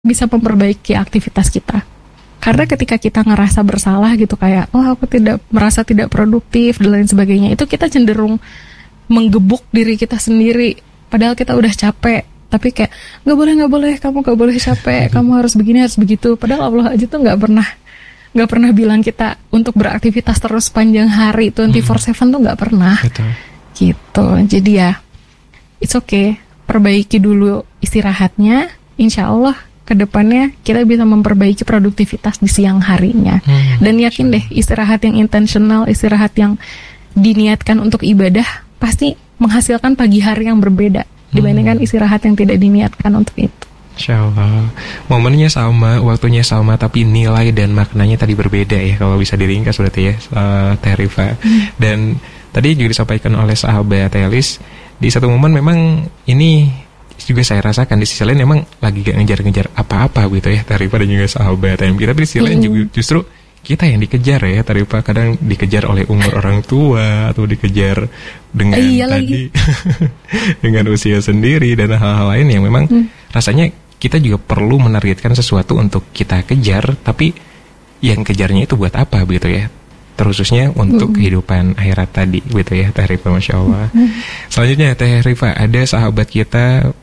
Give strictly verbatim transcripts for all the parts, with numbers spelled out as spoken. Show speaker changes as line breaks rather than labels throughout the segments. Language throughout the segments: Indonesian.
bisa memperbaiki aktivitas kita. Karena ketika kita ngerasa bersalah gitu, kayak oh aku tidak merasa tidak produktif dan lain sebagainya, itu kita cenderung menggebuk diri kita sendiri. Padahal kita udah capek, tapi kayak nggak boleh nggak boleh kamu nggak boleh capek, kamu harus begini harus begitu. Padahal Allah aja tuh nggak pernah nggak pernah bilang kita untuk beraktivitas terus panjang hari dua puluh empat tujuh tuh nggak pernah.
Betul.
Gitu. Jadi ya it's okay, perbaiki dulu istirahatnya, insya Allah kedepannya kita bisa memperbaiki produktivitas di siang harinya. Hmm, Dan yakin deh, istirahat yang intentional, istirahat yang diniatkan untuk ibadah pasti menghasilkan pagi hari yang berbeda dibandingkan istirahat yang tidak diniatkan untuk itu.
Insya Allah. Momennya sama, waktunya sama, tapi nilai dan maknanya tadi berbeda ya, kalau bisa diringkas berarti ya, uh, Teh Rifa. Hmm. Dan tadi juga disampaikan oleh sahabat Elis, di satu momen memang ini juga saya rasakan, di sisi lain memang lagi gak ngejar-ngejar apa-apa gitu ya Teh Rifa dan juga sahabat M K. Tapi di sisi lain juga justru kita yang dikejar ya Teh Rifa, kadang dikejar oleh umur orang tua atau dikejar dengan
iya
tadi dengan usia sendiri dan hal-hal lain yang memang hmm. rasanya kita juga perlu menargetkan sesuatu untuk kita kejar, tapi yang kejarnya itu buat apa gitu ya, terkhususnya untuk mm. kehidupan akhirat tadi gitu ya Teh Rifa, Masya Allah. Mm. Selanjutnya Teh Rifa, ada sahabat kita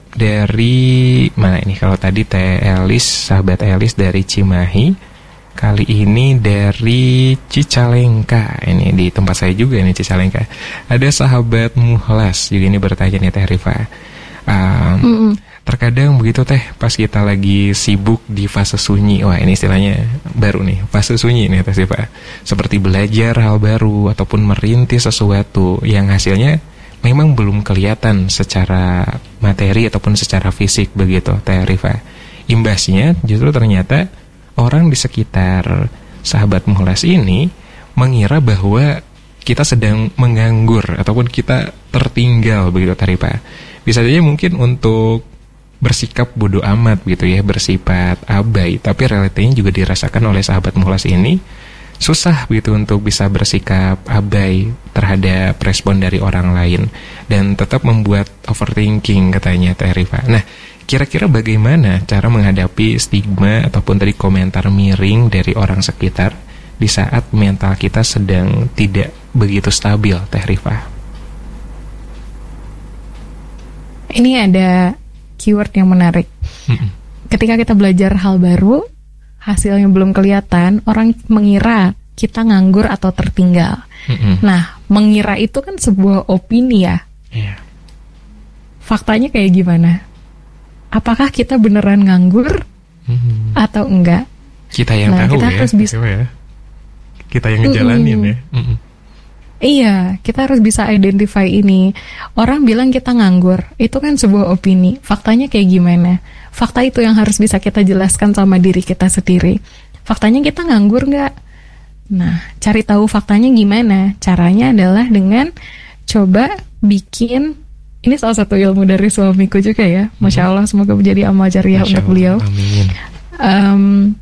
dari mana ini, kalau tadi Teh Elis, sahabat Elis dari Cimahi, kali ini dari Cicalengka. Ini di tempat saya juga nih, Cicalengka. Ada sahabat Muhlas juga ini bertanya nih Teh Rifa, um, mm. terkadang begitu Teh, pas kita lagi sibuk di fase sunyi, wah ini istilahnya baru nih, fase sunyi nih Teh Rifa, seperti belajar hal baru ataupun merintis sesuatu yang hasilnya memang belum kelihatan secara materi ataupun secara fisik begitu Teh Rifa. Imbasnya justru ternyata orang di sekitar sahabat Muhlas ini mengira bahwa kita sedang menganggur ataupun kita tertinggal begitu Teh Rifa. Bisa saja mungkin untuk bersikap bodoh amat gitu ya, bersifat abai, tapi realitanya juga dirasakan oleh sahabat Muhlas ini susah begitu untuk bisa bersikap abai terhadap respon dari orang lain dan tetap membuat overthinking katanya Teh Rifa. Nah, kira-kira bagaimana cara menghadapi stigma ataupun tadi komentar miring dari orang sekitar di saat mental kita sedang tidak begitu stabil Teh Rifa?
Ini ada keyword yang menarik. Mm-mm. Ketika kita belajar hal baru, hasilnya belum kelihatan, orang mengira kita nganggur atau tertinggal. Mm-mm. Nah, mengira itu kan sebuah opini ya. Yeah. Faktanya kayak gimana? Apakah kita beneran nganggur mm-hmm. atau enggak?
Kita yang
nah,
tahu
kita
ya.
Harus bisa,
ya. Kita yang ngejalanin Mm-mm. ya. Mm-mm.
Iya, kita harus bisa identify ini. Orang bilang kita nganggur, itu kan sebuah opini. Faktanya kayak gimana? Fakta itu yang harus bisa kita jelaskan sama diri kita sendiri. Faktanya kita nganggur nggak? Nah, cari tahu faktanya gimana? Caranya adalah dengan coba bikin, ini salah satu ilmu dari suamiku juga ya. Masya Allah, semoga menjadi amal jariah untuk beliau.
Amin.
Um,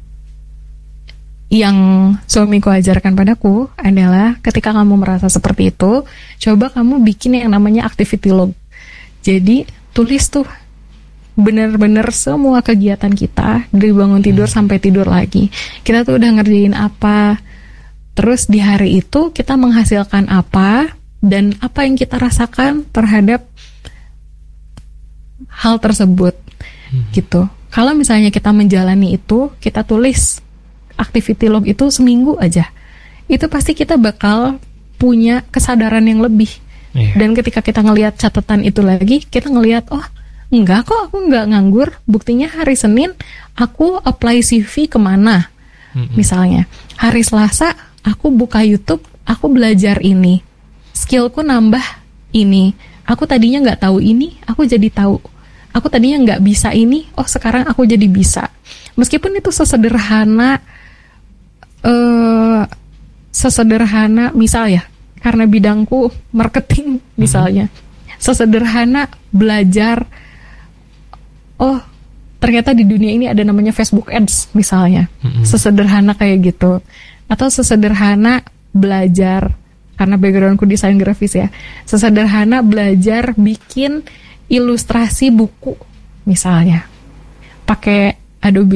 Yang suamiku ajarkan padaku adalah ketika kamu merasa seperti itu, coba kamu bikin yang namanya activity log. Jadi tulis tuh benar-benar semua kegiatan kita dari bangun tidur hmm. sampai tidur lagi. Kita tuh udah ngerjain apa, terus di hari itu kita menghasilkan apa, dan apa yang kita rasakan terhadap hal tersebut. Hmm. Gitu. Kalau misalnya kita menjalani itu, kita tulis activity log itu seminggu aja, itu pasti kita bakal punya kesadaran yang lebih. Yeah. Dan ketika kita ngelihat catatan itu lagi, kita ngelihat, oh enggak kok, aku enggak nganggur. Buktinya hari Senin aku apply C V kemana, mm-hmm. misalnya hari Selasa aku buka YouTube, aku belajar ini, skillku nambah ini. Aku tadinya nggak tahu ini, aku jadi tahu. Aku tadinya nggak bisa ini, oh sekarang aku jadi bisa. Meskipun itu sesederhana Uh, sesederhana misal ya, karena bidangku marketing misalnya, mm-hmm. sesederhana belajar, oh ternyata di dunia ini ada namanya Facebook Ads misalnya, mm-hmm. sesederhana kayak gitu. Atau sesederhana belajar, karena backgroundku desain grafis ya, sesederhana belajar bikin ilustrasi buku misalnya, pakai Adobe